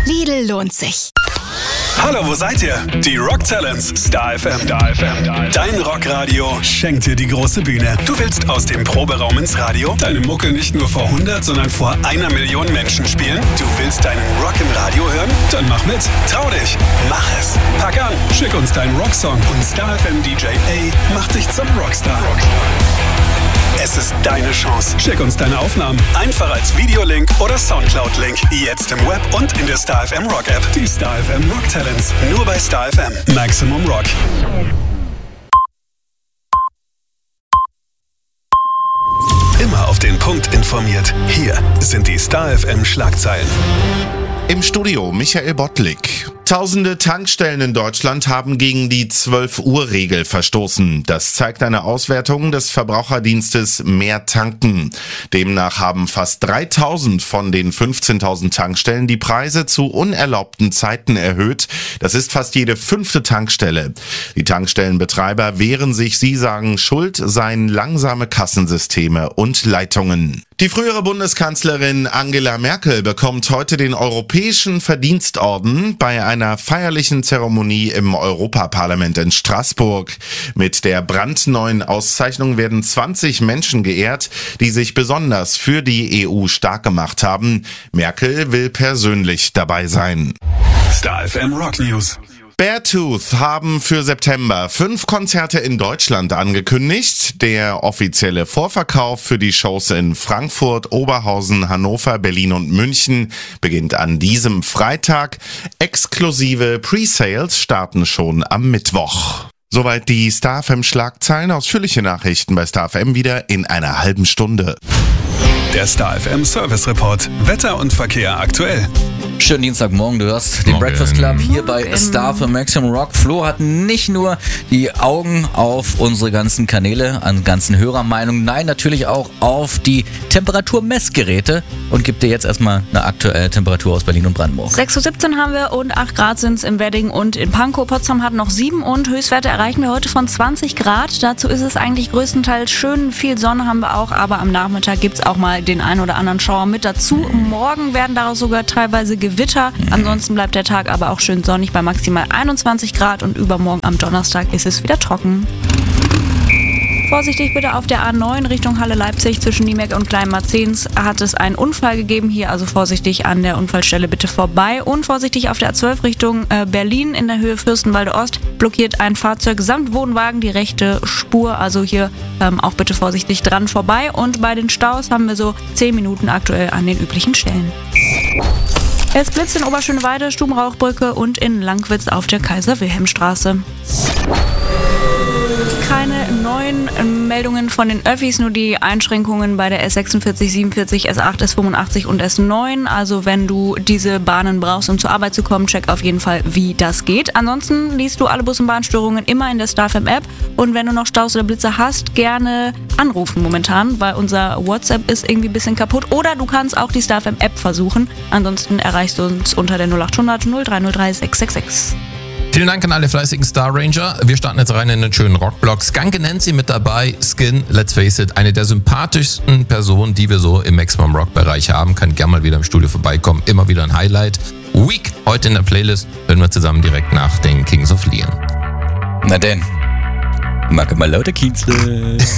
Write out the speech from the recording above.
Lidl lohnt sich. Hallo, wo seid ihr? Die Rock Talents, Star FM. Dein Rockradio schenkt dir die große Bühne. Du willst aus dem Proberaum ins Radio deine Mucke nicht nur vor 100, sondern vor 1 Million Menschen spielen? Du willst deinen Rock im Radio hören? Dann mach mit. Trau dich. Mach es. Pack an. Schick uns deinen Rocksong und Star FM DJ A macht dich zum Rockstar. Es ist deine Chance. Schick uns deine Aufnahmen. Einfach als Videolink oder Soundcloud-Link. Jetzt im Web und in der Star FM Rock App. Die Star FM Rock Talents. Nur bei Star FM. Maximum Rock. Immer auf den Punkt informiert. Hier sind die Star FM Schlagzeilen. Im Studio Michael Bottlik. Tausende Tankstellen in Deutschland haben gegen die 12-Uhr-Regel verstoßen. Das zeigt eine Auswertung des Verbraucherdienstes Mehr Tanken. Demnach haben fast 3.000 von den 15.000 Tankstellen die Preise zu unerlaubten Zeiten erhöht. Das ist fast jede 5. Tankstelle. Die Tankstellenbetreiber wehren sich, sie sagen, schuld seien langsame Kassensysteme und Leitungen. Die frühere Bundeskanzlerin Angela Merkel bekommt heute den Europäischen Verdienstorden bei einer feierlichen Zeremonie im Europaparlament in Straßburg. Mit der brandneuen Auszeichnung werden 20 Menschen geehrt, die sich besonders für die EU stark gemacht haben. Merkel will persönlich dabei sein. Star FM Rock News. Beartooth haben für September 5 Konzerte in Deutschland angekündigt. Der offizielle Vorverkauf für die Shows in Frankfurt, Oberhausen, Hannover, Berlin und München beginnt an diesem Freitag. Exklusive Pre-Sales starten schon am Mittwoch. Soweit die Star FM Schlagzeilen. Ausführliche Nachrichten bei Star FM wieder in einer halben Stunde. Der Star FM Service Report. Wetter und Verkehr aktuell. Schönen Dienstagmorgen, du hörst den Breakfast Club hier bei Star für Maximum Rock. Flo hat nicht nur die Augen auf unsere ganzen Kanäle, an ganzen Hörermeinungen, nein, natürlich auch auf die Temperaturmessgeräte und gibt dir jetzt erstmal eine aktuelle Temperatur aus Berlin und Brandenburg. 6:17 Uhr haben wir und 8 Grad sind es im Wedding und in Pankow. Potsdam hat noch 7 und Höchstwerte erreichen wir heute von 20 Grad. Dazu ist es eigentlich größtenteils schön, viel Sonne haben wir auch, aber am Nachmittag gibt es auch mal den einen oder anderen Schauer mit dazu. Morgen werden daraus sogar teilweise Gewitter. Ansonsten bleibt der Tag aber auch schön sonnig bei maximal 21 Grad und übermorgen am Donnerstag ist es wieder trocken. Vorsichtig bitte auf der A9 Richtung Halle-Leipzig zwischen Niemek und Kleinmarzens hat es einen Unfall gegeben hier, also vorsichtig an der Unfallstelle bitte vorbei und vorsichtig auf der A12 Richtung Berlin in der Höhe Fürstenwalde Ost blockiert ein Fahrzeug samt Wohnwagen die rechte Spur, also hier auch bitte vorsichtig dran vorbei und bei den Staus haben wir so 10 Minuten aktuell an den üblichen Stellen. Es blitzt in Oberschöneweide, Stubenrauchbrücke und in Langwitz auf der Kaiser-Wilhelm-Straße. Keine neuen Meldungen von den Öffis, nur die Einschränkungen bei der S46, 47, S8, S85 und S9. Also wenn du diese Bahnen brauchst, um zur Arbeit zu kommen, check auf jeden Fall, wie das geht. Ansonsten liest du alle Bus- und Bahnstörungen immer in der Star FM App. Und wenn du noch Staus oder Blitzer hast, gerne anrufen momentan, weil unser WhatsApp ist irgendwie ein bisschen kaputt. Oder du kannst auch die Star FM App versuchen. Ansonsten erreichst du uns unter der 0800 0303 666. Vielen Dank an alle fleißigen Star Ranger. Wir starten jetzt rein in den schönen Rockblock. Skunk Nancy mit dabei, Skin, let's face it, eine der sympathischsten Personen, die wir so im Maximum Rock Bereich haben. Kann gerne mal wieder im Studio vorbeikommen. Immer wieder ein Highlight. Week heute in der Playlist. Hören wir zusammen direkt nach den Kings of Leon. Na denn, mag mal lauter Kienzle.